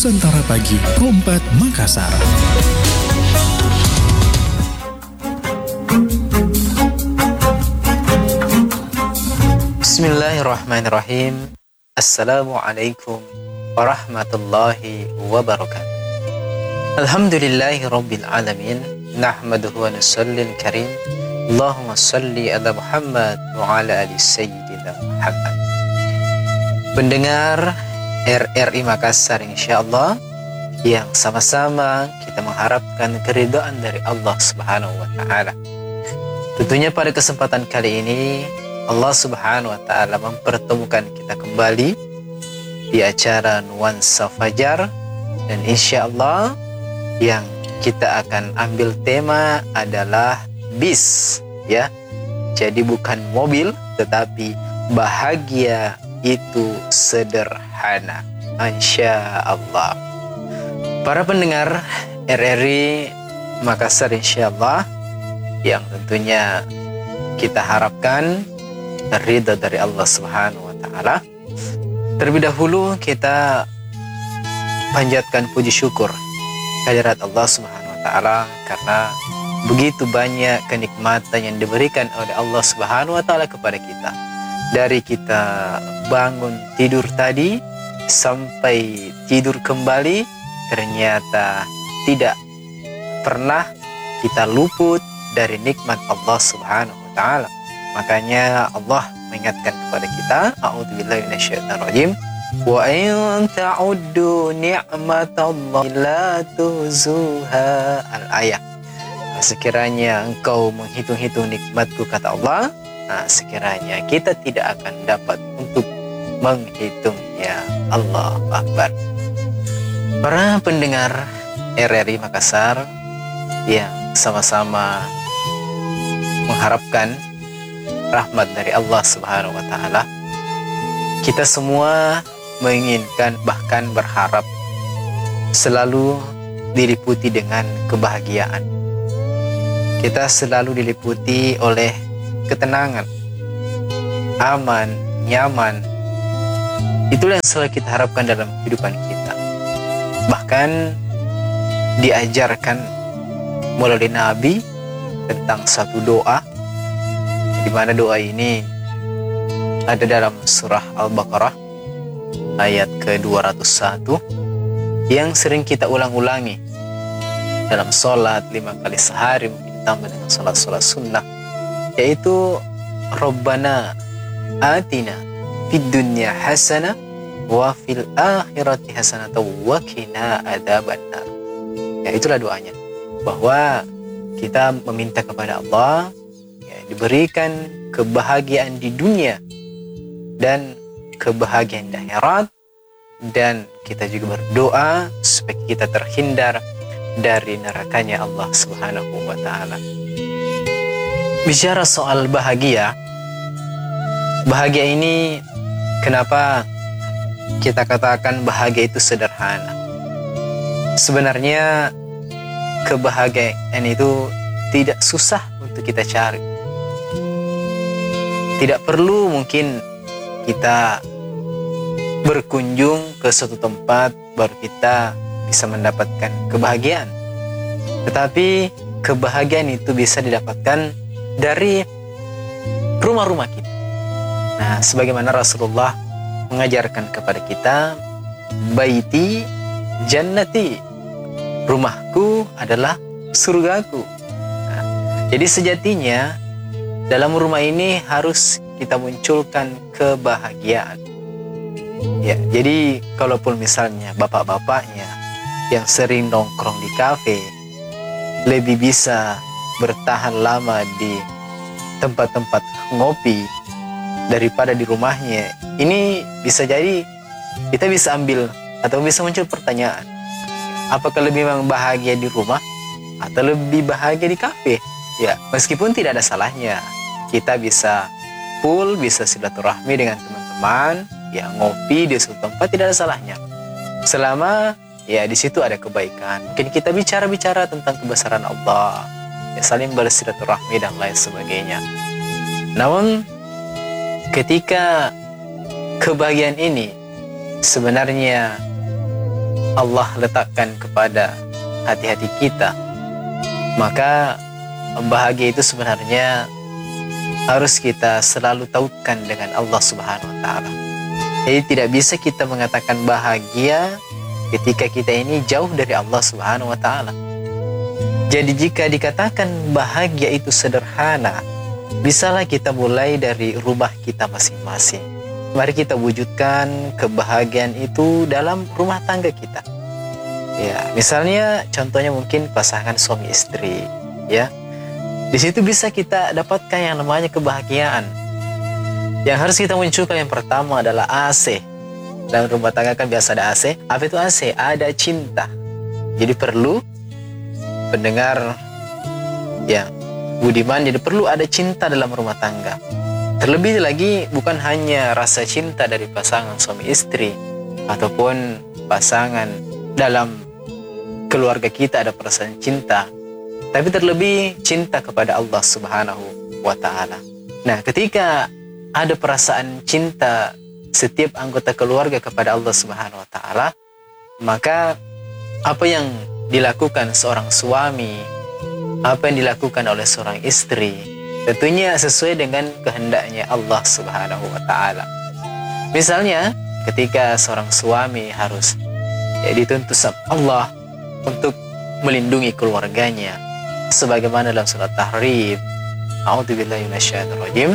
Nusantara Pagi, Pro 4 Makassar. Bismillahirrahmanirrahim. Assalamualaikum warahmatullahi wabarakatuh. Alhamdulillahi rabbil alamin. Nahmaduhu wa nusallil karim. Allahumma salli ala Muhammad wa ala ali Sayyidina Muhammad. Pendengar RRI Makassar, insyaallah, yang sama-sama kita mengharapkan keridhaan dari Allah Subhanahu wa taala. Tentunya pada kesempatan kali ini Allah Subhanahu wa taala mempertemukan kita kembali di acara Nuansa Fajar, dan insyaallah yang kita akan ambil tema adalah bis, ya. Jadi bukan mobil, tetapi bahagia itu sederhana, insya Allah. Para pendengar RRI Makassar, insya Allah, yang tentunya kita harapkan ridha dari Allah Subhanahu wa taala. Terlebih dahulu kita panjatkan puji syukur kehadirat Allah Subhanahu wa taala, karena begitu banyak kenikmatan yang diberikan oleh Allah Subhanahu wa taala kepada kita. Dari kita bangun tidur tadi sampai tidur kembali, ternyata tidak pernah kita luput dari nikmat Allah Subhanahu wa taala. Makanya Allah mengingatkan kepada kita, a'udzubillahi minasyaitonirrajim, wa in ta'uddu ni'matallahi la tuzuha, al-ayah. Sekiranya engkau menghitung-hitung nikmatku, kata Allah, sekiranya kita tidak akan dapat untuk menghitungnya. Allahu Akbar. Para pendengar RRI Makassar yang sama-sama mengharapkan rahmat dari Allah Subhanahu wa taala, kita semua menginginkan, bahkan berharap selalu diliputi dengan kebahagiaan. Kita selalu diliputi oleh ketenangan, aman, nyaman. Itulah yang selalu kita harapkan dalam kehidupan kita. Bahkan diajarkan melalui Nabi tentang satu doa, di mana doa ini ada dalam surah Al-Baqarah ayat ke-201 yang sering kita ulang-ulangi dalam sholat 5 kali sehari, mungkin ditambah dengan sholat-sholat sunnah, yaitu Rabbana atina fid dunya hasanah wa fil akhirati hasanah wa qina adzabannar. Ya, itulah doanya, bahwa kita meminta kepada Allah, ya, diberikan kebahagiaan di dunia dan kebahagiaan di akhirat, dan kita juga berdoa supaya kita terhindar dari nerakanya Allah Subhanahu wa taala. Bicara soal bahagia ini, kenapa kita katakan bahagia itu sederhana? Sebenarnya kebahagiaan itu tidak susah untuk kita cari. Tidak perlu mungkin kita berkunjung ke suatu tempat baru kita bisa mendapatkan kebahagiaan. Tetapi kebahagiaan itu bisa didapatkan dari rumah-rumah kita. Nah, sebagaimana Rasulullah mengajarkan kepada kita, baiti jannati, rumahku adalah surgaku. Nah, jadi sejatinya dalam rumah ini harus kita munculkan kebahagiaan. Ya, jadi kalaupun misalnya bapak-bapaknya yang sering nongkrong di kafe lebih bisa bertahan lama di tempat-tempat ngopi daripada di rumahnya, ini bisa jadi kita bisa ambil atau bisa muncul pertanyaan, apakah lebih bahagia di rumah atau lebih bahagia di kafe? Ya, meskipun tidak ada salahnya kita bisa bisa silaturahmi dengan teman-teman, ya, ngopi di suatu tempat, tidak ada salahnya selama ya di situ ada kebaikan. Mungkin kita bicara tentang kebesaran Allah, ya, saling bersilaturahmi dan lain sebagainya. Namun ketika kebahagiaan ini sebenarnya Allah letakkan kepada hati-hati kita, maka bahagia itu sebenarnya harus kita selalu tautkan dengan Allah Subhanahu wa Ta'ala. Jadi tidak bisa kita mengatakan bahagia ketika kita ini jauh dari Allah Subhanahu wa Ta'ala. Jadi jika dikatakan bahagia itu sederhana, bisalah kita mulai dari rumah kita masing-masing. Mari kita wujudkan kebahagiaan itu dalam rumah tangga kita. Ya, misalnya contohnya mungkin pasangan suami istri, ya. Di situ bisa kita dapatkan yang namanya kebahagiaan. Yang harus kita munculkan yang pertama adalah AC. Dalam rumah tangga kan biasa ada AC. Apa itu AC? Ada cinta. Jadi perlu pendengar ya budiman, jadi perlu ada cinta dalam rumah tangga. Terlebih lagi bukan hanya rasa cinta dari pasangan suami istri ataupun pasangan dalam keluarga kita ada perasaan cinta, tapi terlebih cinta kepada Allah Subhanahu wa Ta'ala. Nah, ketika ada perasaan cinta setiap anggota keluarga kepada Allah Subhanahu wa Ta'ala, maka apa yang dilakukan seorang suami, apa yang dilakukan oleh seorang istri, tentunya sesuai dengan kehendaknya Allah Subhanahu wa Ta'ala. Misalnya, ketika seorang suami harus dituntut sama Allah untuk melindungi keluarganya, sebagaimana dalam surat Tahrim, A'udzubillahi minasyaitonir rajim,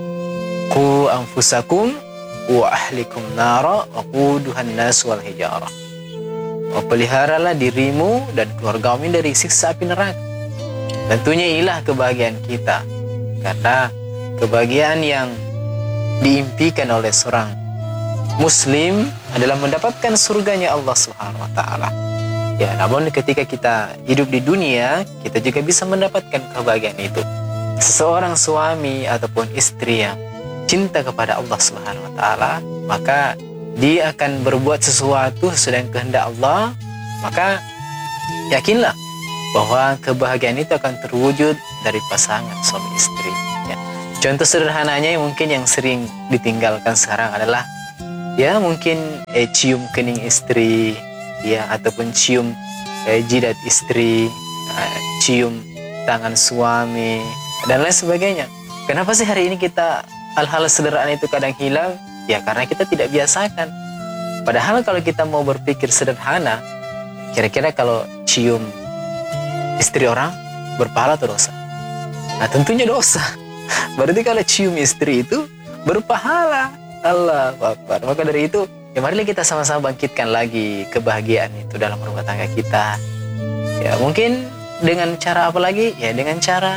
qu anfusakum wa ahlikum nara wa quduhan nas wal hijarah. Peliharalah dirimu dan keluargamu dari siksa api neraka. Tentunya inilah kebahagiaan kita, karena kebahagiaan yang diimpikan oleh seorang muslim adalah mendapatkan surganya Allah Subhanahu wa Ta'ala. Ya, namun ketika kita hidup di dunia, kita juga bisa mendapatkan kebahagiaan itu. Seseorang suami ataupun istri yang cinta kepada Allah Subhanahu wa Ta'ala, maka dia akan berbuat sesuatu sesuai dengan kehendak Allah, maka yakinlah bahwa kebahagiaan itu akan terwujud dari pasangan suami istri. Ya. Contoh sederhananya yang mungkin yang sering ditinggalkan sekarang adalah ya mungkin cium kening istri, ya, ataupun cium jidat istri, cium tangan suami dan lain sebagainya. Kenapa sih hari ini kita hal-hal sederhana itu kadang hilang? Ya karena kita tidak biasakan. Padahal kalau kita mau berpikir sederhana, kira-kira kalau cium istri orang berpahala atau dosa? Nah tentunya dosa. Berarti kalau cium istri itu berpahala. Allahu Akbar. Maka dari itu, ya marilah kita sama-sama bangkitkan lagi kebahagiaan itu dalam rumah tangga kita. Ya mungkin dengan cara apa lagi? Ya dengan cara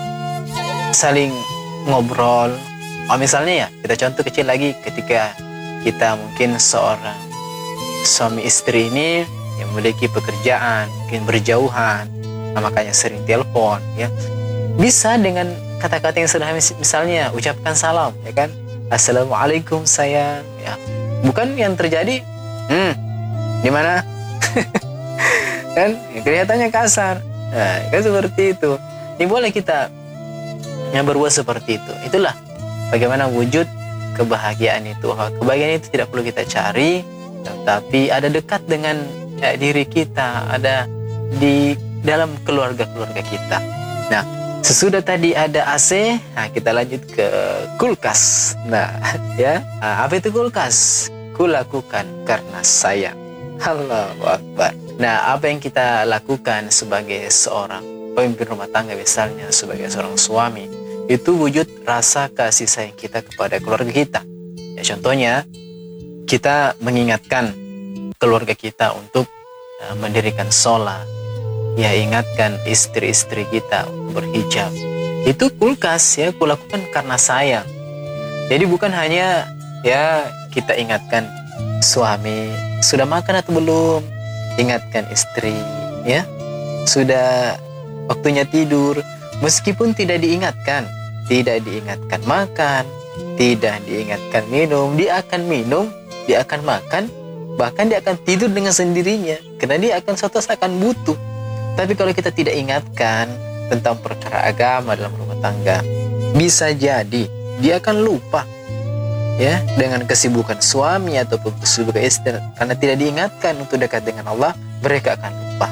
saling ngobrol. Misalnya ya, kita contoh kecil lagi ketika kita mungkin seorang suami istri ini yang memiliki pekerjaan, mungkin berjauhan, nah makanya sering telepon, ya. Bisa dengan kata-kata yang sederhana, misalnya ucapkan salam, ya kan? Assalamualaikum sayang, ya. Bukan yang terjadi, di mana? Kan kelihatannya kasar. Nah, kan seperti itu. Ini boleh kita yang berbuat seperti itu. Itulah bagaimana wujud kebahagiaan itu. Kebahagiaan itu tidak perlu kita cari, tetapi ada dekat dengan diri kita, ada di dalam keluarga-keluarga kita. Nah, sesudah tadi ada AC, nah kita lanjut ke kulkas. Nah, ya, apa itu kulkas? Kulakukan karena sayang. Allahu Akbar. Nah, apa yang kita lakukan sebagai seorang pemimpin rumah tangga, misalnya sebagai seorang suami, itu wujud rasa kasih sayang kita kepada keluarga kita. Ya, contohnya, kita mengingatkan keluarga kita untuk mendirikan sholat. Ya, ingatkan istri-istri kita untuk berhijab. Itu kulkas, ya, kulakukan karena sayang. Jadi bukan hanya ya kita ingatkan suami, sudah makan atau belum? Ingatkan istri, ya, sudah waktunya tidur. Meskipun tidak diingatkan makan, tidak diingatkan minum, dia akan minum, dia akan makan, bahkan dia akan tidur dengan sendirinya, karena dia akan suatu saat akan butuh. Tapi kalau kita tidak ingatkan tentang perkara agama dalam rumah tangga, bisa jadi dia akan lupa. ya, dengan kesibukan suami ataupun kesibukan istri, karena tidak diingatkan untuk dekat dengan Allah, mereka akan lupa.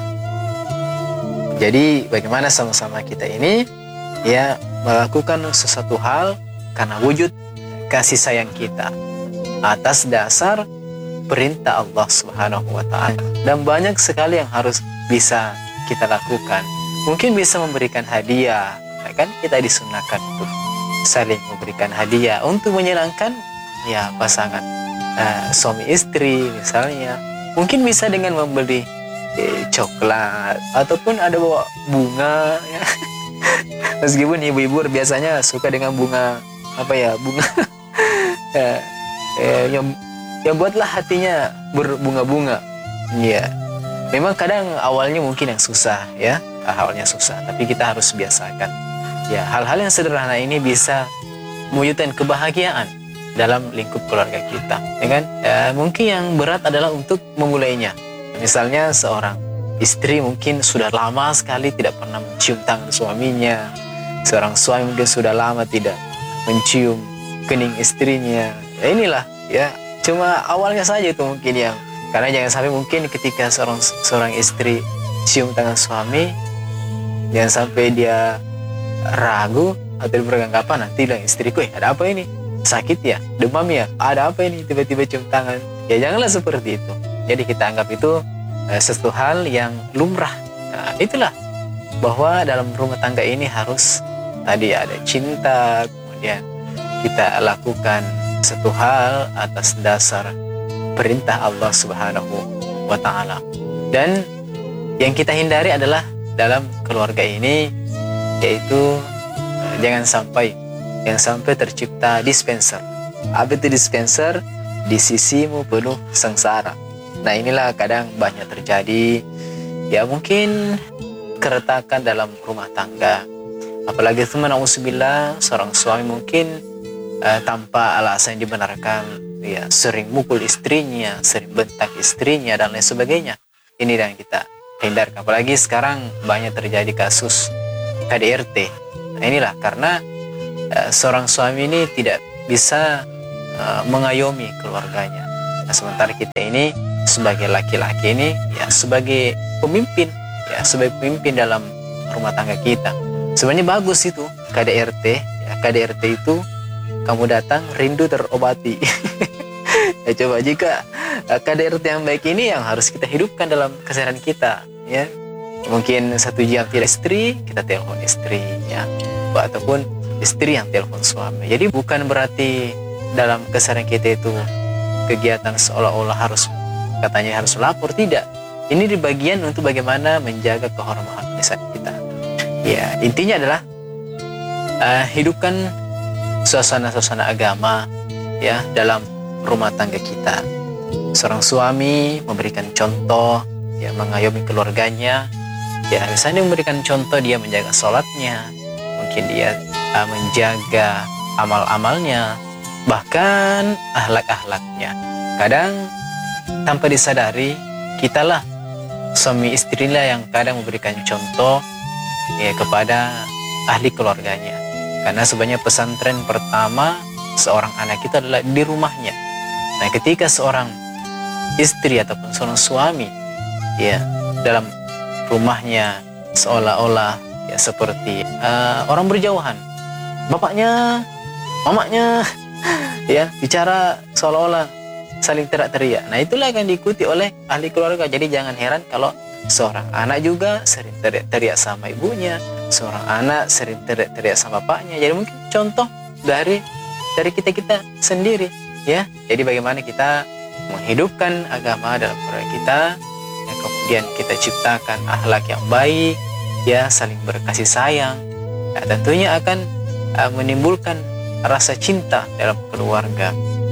Jadi bagaimana sama-sama kita ini ya melakukan sesuatu hal karena wujud kasih sayang kita atas dasar perintah Allah Subhanahu wa Ta'ala. Dan banyak sekali yang harus bisa kita lakukan. Mungkin bisa memberikan hadiah, ya kan? Kita disunahkan untuk saling memberikan hadiah untuk menyenangkan ya pasangan suami istri misalnya. Mungkin bisa dengan membeli coklat ataupun ada bawa bunga ya. Meskipun ibu-ibu biasanya suka dengan bunga bunga yang buatlah hatinya berbunga-bunga. Ya, memang kadang awalnya mungkin yang susah ya, awalnya susah, tapi kita harus biasakan. Ya, hal-hal yang sederhana ini bisa mewujudkan kebahagiaan dalam lingkup keluarga kita, ya kan? Ya, mungkin yang berat adalah untuk memulainya. Misalnya seorang istri mungkin sudah lama sekali tidak pernah mencium tangan suaminya. Seorang suami mungkin sudah lama tidak mencium kening istrinya. Ya inilah ya, cuma awalnya saja itu mungkin yang, karena jangan sampai mungkin ketika seorang istri cium tangan suami, jangan sampai dia ragu atau beranggapan nanti bilang istriku, ada apa ini? Sakit ya? Demam ya? Ada apa ini? Tiba-tiba cium tangan. Ya janganlah seperti itu. Jadi kita anggap itu sesuatu hal yang lumrah. Nah, itulah bahwa dalam rumah tangga ini harus tadi ada cinta, kemudian kita lakukan satu hal atas dasar perintah Allah Subhanahu wa Ta'ala. Dan yang kita hindari adalah dalam keluarga ini yaitu jangan sampai tercipta dispenser. Apa itu dispenser? Di sisimu penuh sengsara. Nah, inilah kadang banyak terjadi ya, mungkin keretakan dalam rumah tangga. Apalagi itu na'udzubillah, seorang suami mungkin tanpa alasan yang dibenarkan ya sering mukul istrinya, sering bentak istrinya dan lain sebagainya. Ini yang kita hindarkan. Apalagi sekarang banyak terjadi kasus KDRT. Nah, inilah karena seorang suami ini tidak bisa mengayomi keluarganya. Nah, sementara kita ini sebagai laki-laki ini ya sebagai pemimpin dalam rumah tangga kita. Sebenarnya bagus itu KDRT. Ya, KDRT itu kamu datang rindu terobati. Ya, coba jika KDRT yang baik ini yang harus kita hidupkan dalam keseharian kita ya. Mungkin 1 jam tidak istri, kita telepon istrinya, ataupun istri yang telepon suami. Jadi bukan berarti dalam keseharian kita itu kegiatan seolah-olah harus lapor, tidak. Ini di bagian untuk bagaimana menjaga kehormatan lisan kita. Ya, intinya adalah hidupkan suasana-suasana agama ya dalam rumah tangga kita. Seorang suami memberikan contoh ya, mengayomi keluarganya. Ya, misalnya memberikan contoh dia menjaga sholatnya, mungkin dia menjaga amal-amalnya, bahkan akhlak-akhlaknya. Kadang tanpa disadari, kitalah suami istrilah yang kadang memberikan contoh ya kepada ahli keluarganya. Karena sebenarnya pesantren pertama seorang anak itu adalah di rumahnya. Nah, ketika seorang istri ataupun seorang suami ya dalam rumahnya seolah-olah ya seperti orang berjauhan, bapaknya, mamanya ya bicara seolah-olah saling teriak-teriak. Nah, itulah yang diikuti oleh ahli keluarga. Jadi jangan heran kalau seorang anak juga sering teriak-teriak sama ibunya, seorang anak sering teriak-teriak sama bapaknya. Jadi mungkin contoh dari kita sendiri ya. Jadi bagaimana kita menghidupkan agama dalam keluarga kita ya, kemudian kita ciptakan akhlak yang baik ya, saling berkasih sayang ya, tentunya akan menimbulkan rasa cinta dalam keluarga.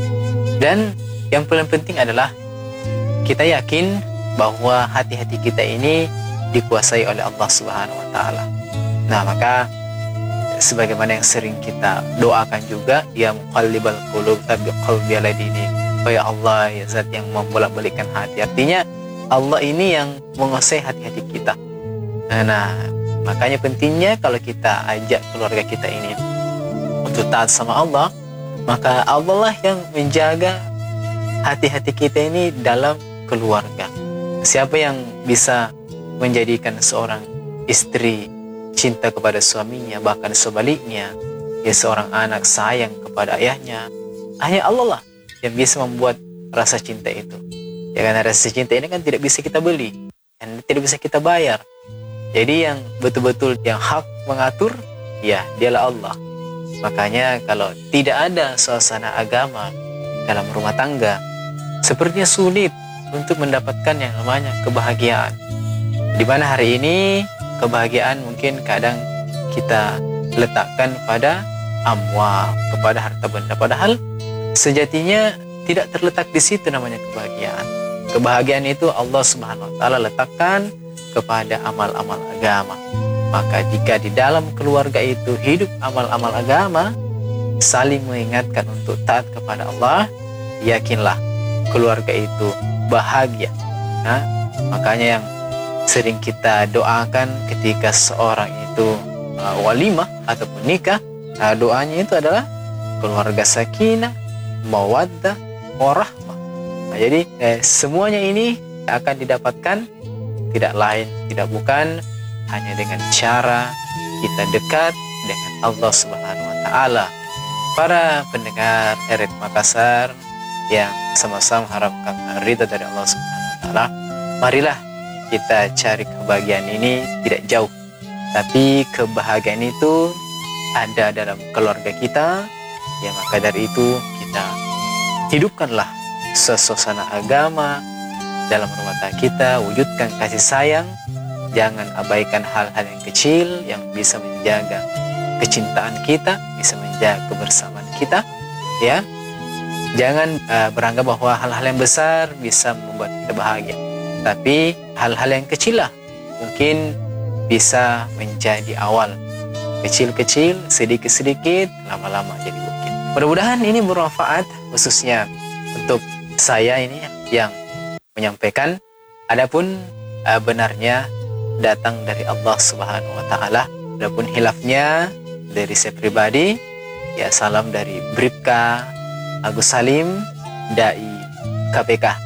Dan yang paling penting adalah kita yakin bahwa hati-hati kita ini dikuasai oleh Allah Subhanahu wa Ta'ala. Nah, maka sebagaimana yang sering kita doakan juga, ya muqallibal qulub tsabbit qalbi ala dinik. Ya Allah, ya Zat yang membolak-balikkan hati. Artinya Allah ini yang menguasai hati-hati kita. Nah, makanya pentingnya kalau kita ajak keluarga kita ini untuk taat sama Allah, Maka Allah lah yang menjaga hati-hati kita ini dalam keluarga. Siapa yang bisa menjadikan seorang istri cinta kepada suaminya, bahkan sebaliknya, ya seorang anak sayang kepada ayahnya, hanya Allah lah yang bisa membuat rasa cinta itu. Ya, karena rasa cinta ini kan tidak bisa kita beli dan tidak bisa kita bayar. Jadi yang betul-betul yang hak mengatur, ya dialah Allah. Makanya kalau tidak ada suasana agama dalam rumah tangga, sepertinya sulit untuk mendapatkan yang namanya kebahagiaan. Di mana hari ini kebahagiaan mungkin kadang kita letakkan pada amwal, kepada harta benda. Padahal sejatinya tidak terletak di situ namanya kebahagiaan. Kebahagiaan itu Allah Subhanahu wa taala letakkan kepada amal-amal agama. Maka jika di dalam keluarga itu hidup amal-amal agama, saling mengingatkan untuk taat kepada Allah, yakinlah keluarga itu bahagia. Nah, makanya yang sering kita doakan ketika seorang itu walimah ataupun nikah, doanya itu adalah keluarga sakinah, mawaddah, warahmah. Nah, jadi semuanya ini akan didapatkan tidak lain, tidak bukan hanya dengan cara kita dekat dengan Allah Subhanahu wa taala. Para pendengar RRI Makassar yang sama-sama harapkan ridha dari Allah Subhanahu wa taala, marilah kita cari kebahagiaan ini tidak jauh, tapi kebahagiaan itu ada dalam keluarga kita. Ya, maka dari itu kita hidupkanlah suasana agama dalam rumah tangga kita, wujudkan kasih sayang. Jangan abaikan hal-hal yang kecil yang bisa menjaga kecintaan kita, bisa menjaga kebersamaan kita. Ya, jangan beranggap bahwa hal-hal yang besar bisa membuat kita bahagia, tapi hal-hal yang kecil lah mungkin bisa menjadi awal. Kecil-kecil, sedikit-sedikit, lama-lama jadi bukit. Mudah-mudahan ini bermanfaat, khususnya untuk saya ini yang menyampaikan. Adapun benarnya datang dari Allah Subhanahu wa taala. Adapun hilafnya dari saya pribadi, ya salam dari Bribka Agus Salim, dai KPK.